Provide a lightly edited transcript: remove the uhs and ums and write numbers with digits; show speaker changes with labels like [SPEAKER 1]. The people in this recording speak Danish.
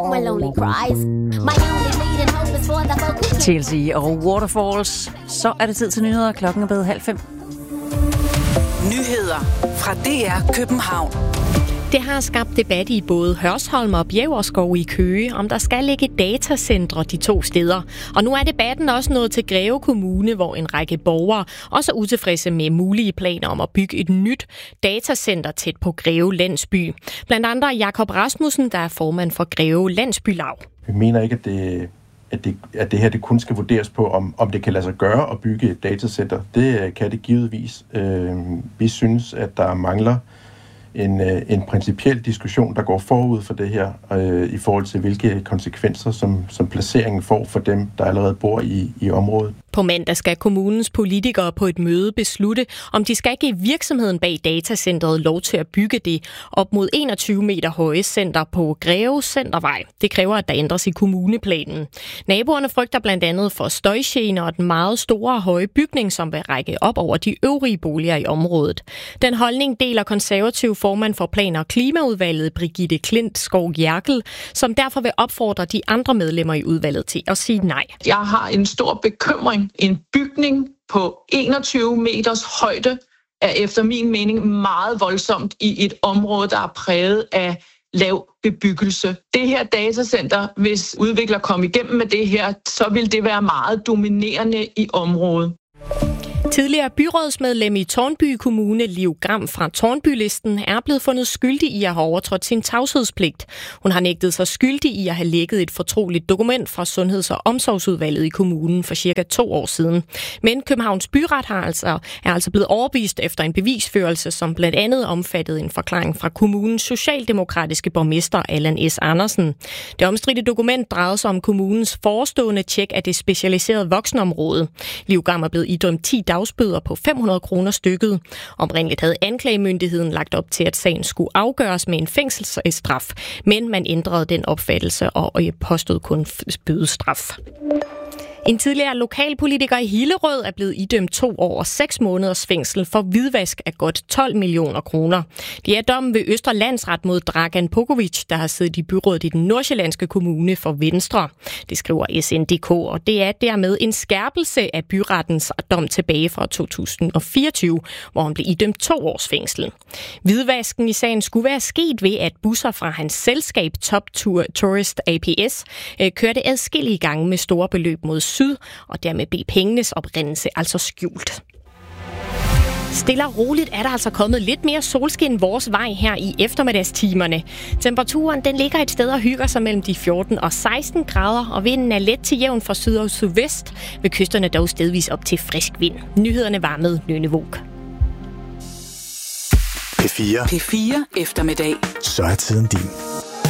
[SPEAKER 1] Chelsea og Waterfalls. Så er det tid til nyheder. Klokken er blevet 4:30.
[SPEAKER 2] Nyheder fra DR København.
[SPEAKER 3] Det har skabt debat i både Hørsholm og Bjæverskov i Køge, om der skal ligge datacentre de to steder. Og nu er debatten også nået til Greve Kommune, hvor en række borgere også er utilfredse med mulige planer om at bygge et nyt datacenter tæt på Greve Landsby. Blandt andre Jakob Rasmussen, der er formand for Greve Landsbylav.
[SPEAKER 4] Vi mener ikke, at det her det kun skal vurderes på, om det kan lade sig gøre at bygge et datacenter. Det kan det givetvis. Vi synes, at der mangler en principiel diskussion, der går forud for det her, i forhold til hvilke konsekvenser, som placeringen får for dem, der allerede bor i området.
[SPEAKER 3] På mandag skal kommunens politikere på et møde beslutte, om de skal give virksomheden bag datacentret lov til at bygge det op mod 21 meter høje center på Greve Centervej. Det kræver, at der ændres i kommuneplanen. Naboerne frygter blandt andet for støjgener og den meget store og høje bygning, som vil række op over de øvrige boliger i området. Den holdning deler konservativ formand for Plan- og Klimaudvalget, Brigitte Klintskov Jerkel, som derfor vil opfordre de andre medlemmer i udvalget til at sige nej.
[SPEAKER 5] Jeg har en stor bekymring. En bygning på 21 meters højde er efter min mening meget voldsomt i et område, der er præget af lav bebyggelse. Det her datacenter, hvis udvikler kommer igennem med det her, så vil det være meget dominerende i området.
[SPEAKER 3] Tidligere byrådsmedlem i Tårnby Kommune, Liv Gram fra Tårnbylisten, er blevet fundet skyldig i at have overtrådt sin tavshedspligt. Hun har nægtet sig skyldig i at have lækket et fortroligt dokument fra Sundheds- og Omsorgsudvalget i kommunen for cirka 2 år siden. Men Københavns Byret er altså blevet overbevist efter en bevisførelse, som blandt andet omfattede en forklaring fra kommunens socialdemokratiske borgmester Allan S. Andersen. Det omstridte dokument drejede sig om kommunens forestående tjek af det specialiserede voksenområde. Liv Gram er blevet idømt 10 dagsbøder på 500 kroner stykket. Oprindeligt havde anklagemyndigheden lagt op til, at sagen skulle afgøres med en fængselsstraf, men man ændrede den opfattelse og påstod kun bødestraf. En tidligere lokalpolitiker i Hillerød er blevet idømt 2 år og 6 måneders fængsel for hvidvask af godt 12 millioner kroner. Det er dommen ved Østre Landsret mod Dragan Pogovic, der har siddet i byrådet i den nordsjællandske kommune for Venstre. Det skriver SNDK, og det er dermed en skærpelse af byrettens dom tilbage fra 2024, hvor han blev idømt 2 års fængsel. Hvidvasken i sagen skulle være sket ved, at busser fra hans selskab Top Tourist APS kørte adskillige gange med store beløb mod syd, og dermed blev pengenes oprindelse altså skjult. Stille og roligt er der altså kommet lidt mere solskin vores vej her i eftermiddagstimerne. Temperaturen den ligger et sted og hygger sig mellem de 14 og 16 grader, og vinden er let til jævn fra syd og sydvest, ved kysterne dog stedvis op til frisk vind. Nyhederne var med Nynne Våg.
[SPEAKER 2] P4 eftermiddag.
[SPEAKER 6] Så er tiden din.